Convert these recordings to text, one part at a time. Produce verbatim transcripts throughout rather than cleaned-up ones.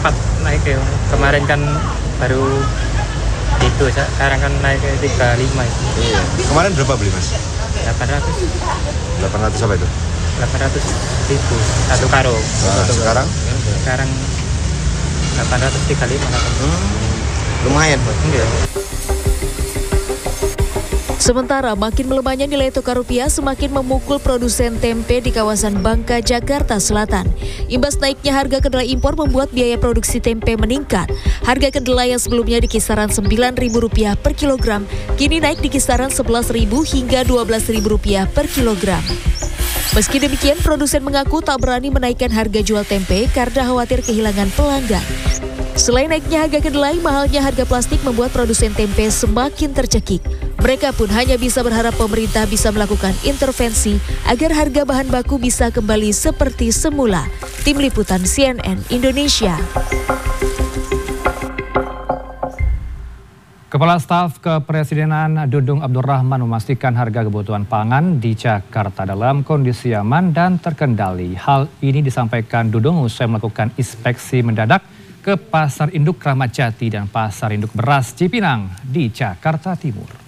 cepat naik ya. Kemarin kan baru itu, sekarang kan naik ke tiga puluh lima itu. Iya. Kemarin berapa beli Mas? delapan ratus. delapan ratus apa itu? delapan ratus ribu satu karung. Nah, satu sekarang? Sekarang delapan ratus tiga puluh lima. Hmm, lumayan Pak. Enggak. Sementara makin melemahnya nilai tukar rupiah semakin memukul produsen tempe di kawasan Bangka, Jakarta Selatan. Imbas naiknya harga kedelai impor membuat biaya produksi tempe meningkat. Harga kedelai yang sebelumnya di kisaran sembilan ribu rupiah per kilogram, kini naik di kisaran sebelas ribu hingga dua belas ribu rupiah per kilogram. Meski demikian, produsen mengaku tak berani menaikkan harga jual tempe karena khawatir kehilangan pelanggan. Selain naiknya harga kedelai, mahalnya harga plastik membuat produsen tempe semakin tercekik. Mereka pun hanya bisa berharap pemerintah bisa melakukan intervensi agar harga bahan baku bisa kembali seperti semula. Tim Liputan C N N Indonesia. Kepala Staf Kepresidenan Dudung Abdurrahman memastikan harga kebutuhan pangan di Jakarta dalam kondisi aman dan terkendali. Hal ini disampaikan Dudung usai melakukan inspeksi mendadak ke Pasar Induk Kramat Jati dan Pasar Induk Beras Cipinang di Jakarta Timur.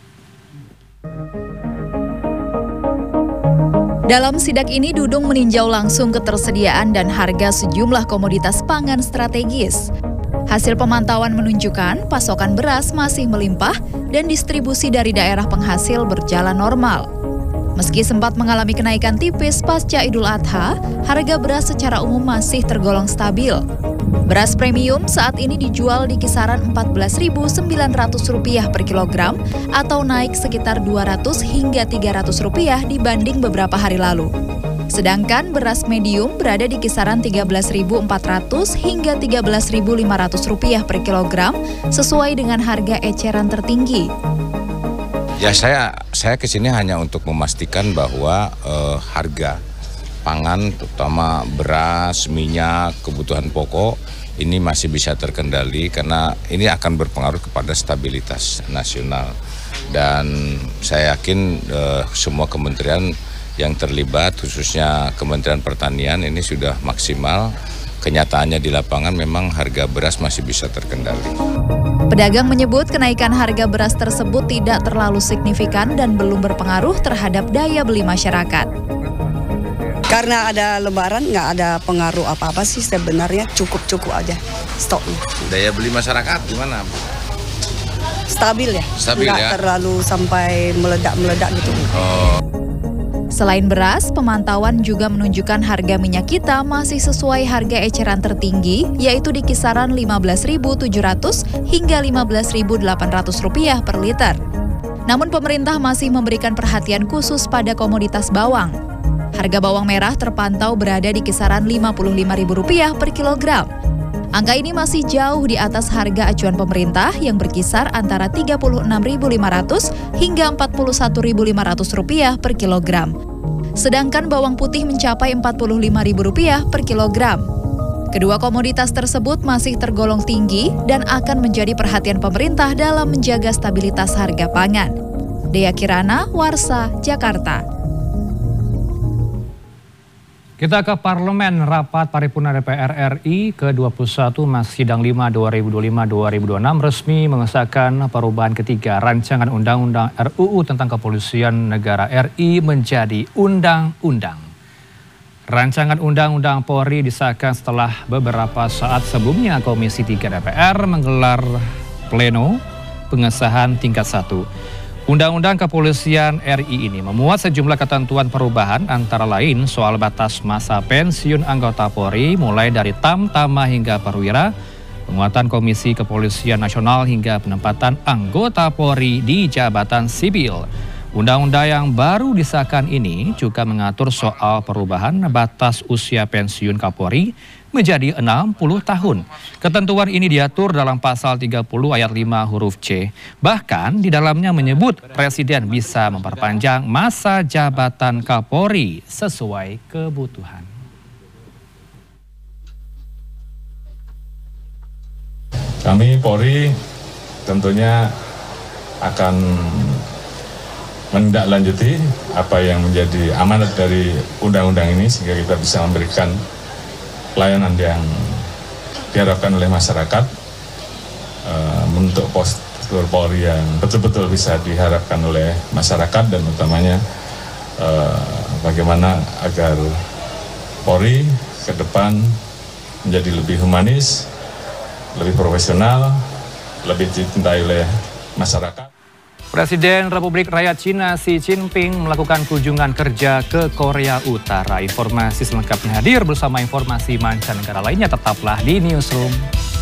Dalam sidak ini, Dudung meninjau langsung ketersediaan dan harga sejumlah komoditas pangan strategis. Hasil pemantauan menunjukkan pasokan beras masih melimpah dan distribusi dari daerah penghasil berjalan normal. Meski sempat mengalami kenaikan tipis pasca Idul Adha, harga beras secara umum masih tergolong stabil. Beras premium saat ini dijual di kisaran empat belas ribu sembilan ratus rupiah per kilogram atau naik sekitar dua ratus hingga tiga ratus rupiah dibanding beberapa hari lalu. Sedangkan beras medium berada di kisaran tiga belas ribu empat ratus hingga tiga belas ribu lima ratus rupiah per kilogram sesuai dengan harga eceran tertinggi. Ya saya saya kesini hanya untuk memastikan bahwa eh, harga pangan terutama beras, minyak, kebutuhan pokok ini masih bisa terkendali karena ini akan berpengaruh kepada stabilitas nasional. Dan saya yakin eh, semua kementerian yang terlibat khususnya Kementerian Pertanian ini sudah maksimal. Kenyataannya di lapangan memang harga beras masih bisa terkendali. Pedagang menyebut kenaikan harga beras tersebut tidak terlalu signifikan dan belum berpengaruh terhadap daya beli masyarakat. Karena ada lebaran nggak ada pengaruh apa-apa sih sebenarnya, cukup-cukup aja stoknya. Daya beli masyarakat gimana? Stabil ya, Stabil nggak ya? terlalu sampai meledak-meledak gitu. Oh. Selain beras, pemantauan juga menunjukkan harga minyak kita masih sesuai harga eceran tertinggi, yaitu di kisaran lima belas ribu tujuh ratus hingga lima belas ribu delapan ratus rupiah per liter. Namun pemerintah masih memberikan perhatian khusus pada komoditas bawang. Harga bawang merah terpantau berada di kisaran lima puluh lima ribu rupiah per kilogram. Angka ini masih jauh di atas harga acuan pemerintah yang berkisar antara tiga puluh enam ribu lima ratus hingga empat puluh satu ribu lima ratus rupiah per kilogram. Sedangkan bawang putih mencapai empat puluh lima ribu rupiah per kilogram. Kedua komoditas tersebut masih tergolong tinggi dan akan menjadi perhatian pemerintah dalam menjaga stabilitas harga pangan. Dea Kirana, Warsa, Jakarta. Kita ke Parlemen. Rapat Paripurna D P R R I ke dua puluh satu Masa Sidang lima dua ribu dua puluh lima dua ribu dua puluh enam resmi mengesahkan perubahan ketiga rancangan Undang-Undang R U U tentang Kepolisian Negara R I menjadi undang-undang. Rancangan Undang-Undang Polri disahkan setelah beberapa saat sebelumnya Komisi tiga D P R menggelar pleno pengesahan tingkat satu. Undang-Undang Kepolisian R I ini memuat sejumlah ketentuan perubahan antara lain soal batas masa pensiun anggota Polri mulai dari Tamtama hingga Perwira, penguatan Komisi Kepolisian Nasional hingga penempatan anggota Polri di jabatan sipil. Undang-undang yang baru disahkan ini juga mengatur soal perubahan batas usia pensiun Kapolri menjadi enam puluh tahun. Ketentuan ini diatur dalam pasal tiga puluh ayat lima huruf C. Bahkan di dalamnya menyebut Presiden bisa memperpanjang masa jabatan Kapolri sesuai kebutuhan. Kami Polri tentunya akan menindaklanjuti apa yang menjadi amanat dari undang-undang ini sehingga kita bisa memberikan pelayanan yang diharapkan oleh masyarakat uh, untuk postur Polri yang betul-betul bisa diharapkan oleh masyarakat, dan utamanya uh, bagaimana agar Polri ke depan menjadi lebih humanis, lebih profesional, lebih dicintai oleh masyarakat. Presiden Republik Rakyat Cina Xi Jinping melakukan kunjungan kerja ke Korea Utara. Informasi selengkapnya hadir bersama informasi mancanegara lainnya. Tetaplah di Newsroom.